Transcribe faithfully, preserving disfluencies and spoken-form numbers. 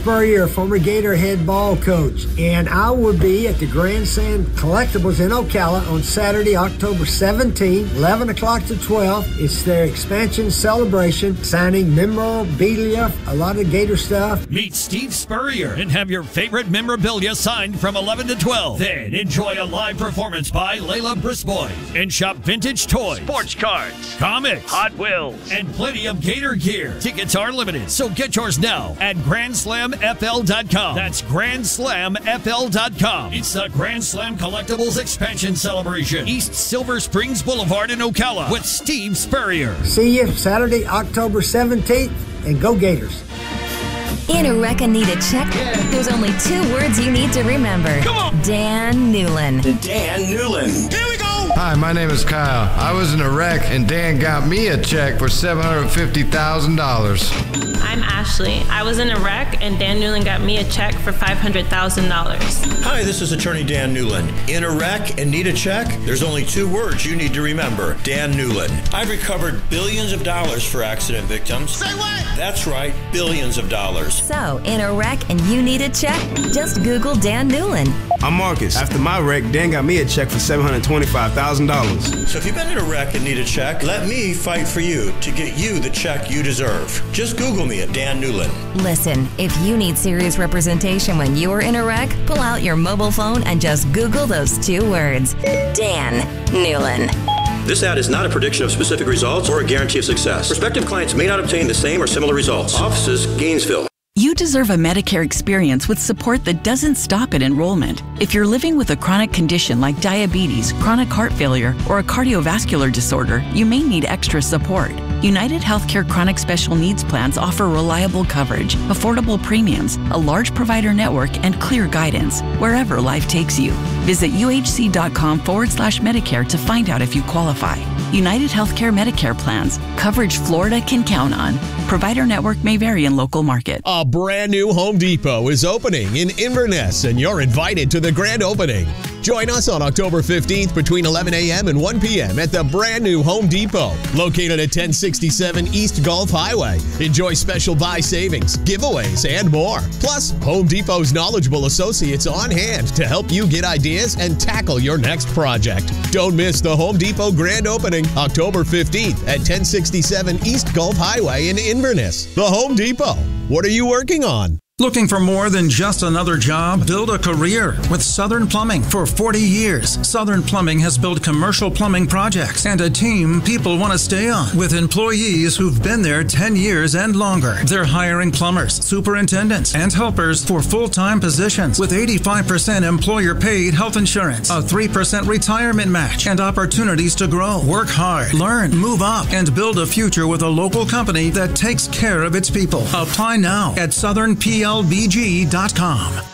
Spurrier, a former Gator head ball coach, and I will be at the Grand Slam Collectibles in Ocala on Saturday, October seventeenth, eleven o'clock to twelve. It's their expansion celebration, signing memorabilia, a lot of Gator stuff. Meet Steve Spurrier and have your favorite memorabilia signed from eleven to twelve. Then enjoy a live performance by Layla Brisbois and shop vintage toys, sports cards, comics, Hot Wheels, and plenty of Gator gear. Tickets are limited, so get yours now at grand slam f l dot com. That's grand slam f l dot com. It's the Grand Slam Collectibles Expansion Celebration, East Silver Springs Boulevard in Ocala with Steve Spurrier. See you Saturday, October seventeenth, and go Gators. In a wreck and need a check? There's only two words you need to remember. Come on! Dan Newlin. Dan Newlin. Here we go! Hi, my name is Kyle. I was in a wreck and Dan got me a check for seven hundred fifty thousand dollars. I'm Ashley. I was in a wreck and Dan Newlin got me a check for five hundred thousand dollars. Hi, this is attorney Dan Newlin. In a wreck and need a check? There's only two words you need to remember. Dan Newlin. I've recovered billions of dollars for accident victims. Say what? That's right, billions of dollars. So, in a wreck and you need a check? Just Google Dan Newlin. I'm Marcus. After my wreck, Dan got me a check for seven hundred twenty-five thousand dollars. So if you've been in a wreck and need a check, let me fight for you to get you the check you deserve. Just Google me at Dan Newlin. Listen, if you need serious representation when you are in a wreck, pull out your mobile phone and just Google those two words. Dan Newlin. This ad is not a prediction of specific results or a guarantee of success. Prospective clients may not obtain the same or similar results. Offices, Gainesville. You deserve a Medicare experience with support that doesn't stop at enrollment. If you're living with a chronic condition like diabetes, chronic heart failure, or a cardiovascular disorder, you may need extra support. United Healthcare Chronic Special Needs Plans offer reliable coverage, affordable premiums, a large provider network, and clear guidance wherever life takes you. Visit uhc.com forward slash Medicare to find out if you qualify. United Healthcare Medicare plans. Coverage Florida can count on. Provider network may vary in local market. A brand new Home Depot is opening in Inverness, and you're invited to the grand opening. Join us on October fifteenth between eleven a.m. and one p.m. at the brand new Home Depot, located at ten sixty-seven East Gulf Highway. Enjoy special buy savings, giveaways, and more. Plus, Home Depot's knowledgeable associates on hand to help you get ideas and tackle your next project. Don't miss the Home Depot grand opening October fifteenth at ten sixty-seven East Gulf Highway in Inverness. The Home Depot. What are you working on? Looking for more than just another job? Build a career with Southern Plumbing. For forty years, Southern Plumbing has built commercial plumbing projects and a team people want to stay on, with employees who've been there ten years and longer. They're hiring plumbers, superintendents, and helpers for full-time positions with eighty-five percent employer-paid health insurance, a three percent retirement match, and opportunities to grow. Work hard, learn, move up, and build a future with a local company that takes care of its people. Apply now at southern p l b g dot com.